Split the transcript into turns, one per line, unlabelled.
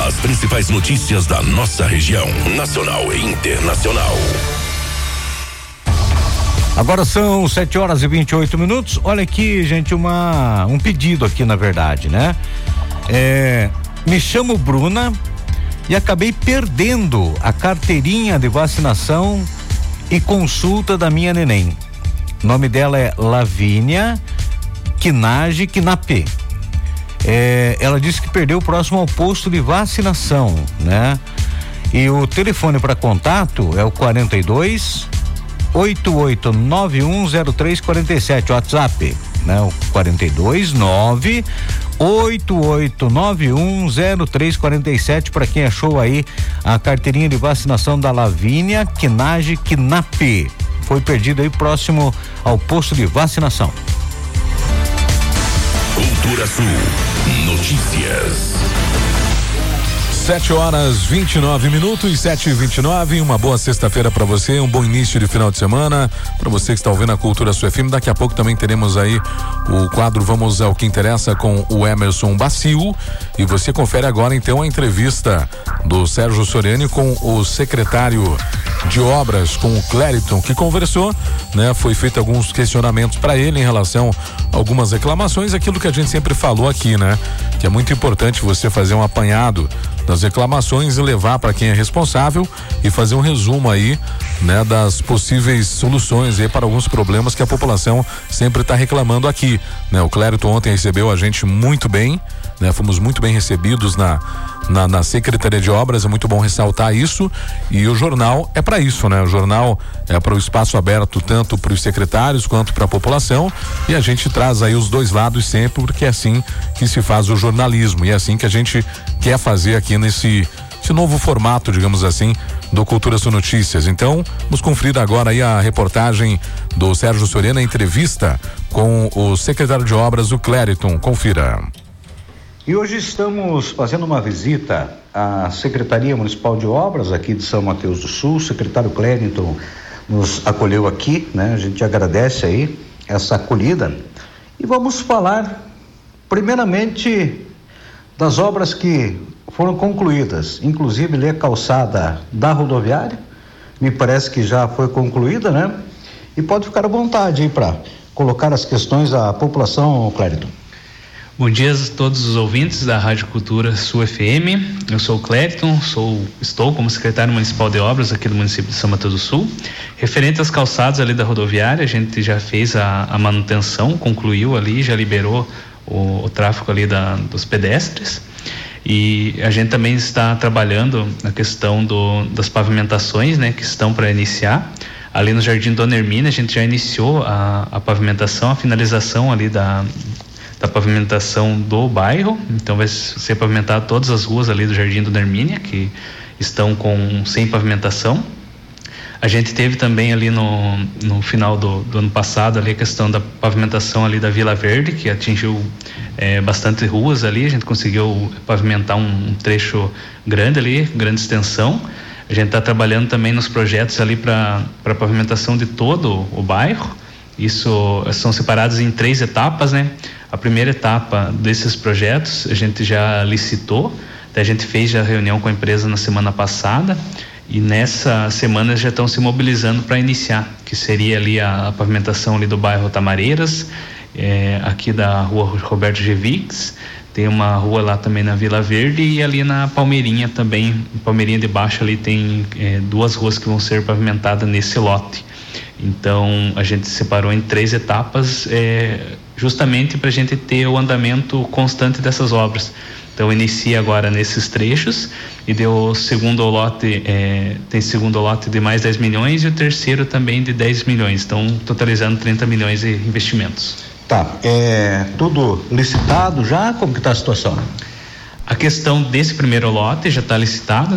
As principais notícias da nossa região, nacional e internacional.
Agora são 7h28. Olha aqui, gente, um pedido aqui, na verdade, né? Me chamo Bruna e acabei perdendo a carteirinha de vacinação e consulta da minha neném. O nome dela é Lavínia Kinage Kinapê. Ela disse que perdeu próximo ao posto de vacinação, né? E o telefone para contato é o 42-88910347, WhatsApp, né? O 42-988910347 para quem achou aí a carteirinha de vacinação da Lavínia Kinage Kinapê. Foi perdido aí próximo ao posto de vacinação.
Cultura Sul Notícias.
7h29, 7h29. Uma boa sexta-feira para você, um bom início de final de semana para você que está ouvindo a Cultura Sul FM. Daqui a pouco também teremos aí o quadro Vamos ao que Interessa com o Emerson Bacio, e você confere agora então a entrevista do Sérgio Soriani com o secretário de Obras, com o Clériton, que conversou, né? Foi feito alguns questionamentos para ele em relação a algumas reclamações, aquilo que a gente sempre falou aqui, né? Que é muito importante você fazer um apanhado das reclamações e levar para quem é responsável e fazer um resumo aí, né, das possíveis soluções aí para alguns problemas que a população sempre está reclamando aqui, né? O Clériton ontem recebeu a gente muito bem, né? Fomos muito bem recebidos na Secretaria de Obras, é muito bom ressaltar isso, e o jornal é para isso, né? O jornal é para o espaço aberto tanto para os secretários quanto para a população, e a gente traz aí os dois lados sempre, porque é assim que se faz o jornalismo e é assim que a gente quer fazer aqui nesse novo formato, digamos assim, do Cultura Sul Notícias. Então, vamos conferir agora aí a reportagem do Sérgio Soriani, a entrevista com o secretário de Obras, o Clériton. Confira.
E hoje estamos fazendo uma visita à Secretaria Municipal de Obras aqui de São Mateus do Sul. O secretário Clériton nos acolheu aqui, né? A gente agradece aí essa acolhida e vamos falar primeiramente das obras que foram concluídas, inclusive ali a calçada da rodoviária, me parece que já foi concluída, né? E pode ficar à vontade aí para colocar as questões à população, Clériton.
Bom dia a todos os ouvintes da Rádio Cultura Sul FM. Eu sou o Clériton, estou como secretário municipal de obras aqui do município de São Mateus do Sul. Referente às calçadas ali da rodoviária, a gente já fez a manutenção, concluiu ali, já liberou o tráfego ali dos pedestres. E a gente também está trabalhando na questão das pavimentações, né, que estão para iniciar. Ali no Jardim Dona Hermínia, a gente já iniciou a pavimentação, a finalização ali da pavimentação do bairro. Então vai ser pavimentado todas as ruas ali do Jardim Dona Hermínia, que estão sem pavimentação. A gente teve também ali no final do ano passado ali a questão da pavimentação ali da Vila Verde, que atingiu bastante ruas ali. A gente conseguiu pavimentar um trecho grande ali, grande extensão. A gente está trabalhando também nos projetos ali para pavimentação de todo o bairro. Isso são separados em 3 etapas, né? A primeira etapa desses projetos a gente já licitou, a gente fez já reunião com a empresa na semana passada, e nessa semana já estão se mobilizando para iniciar, que seria ali a pavimentação ali do bairro Tamareiras, aqui da rua Roberto Gevix, tem uma rua lá também na Vila Verde, e ali na Palmeirinha também, Palmeirinha de Baixo ali tem 2 ruas que vão ser pavimentadas nesse lote. Então a gente separou em 3 etapas, justamente para a gente ter o andamento constante dessas obras. Então inicia agora nesses trechos e deu segundo lote, tem segundo lote de mais 10 milhões e o terceiro também de 10 milhões, então totalizando 30 milhões de investimentos.
Tá, tudo licitado já? Como que está a situação?
A questão desse primeiro lote já está licitado,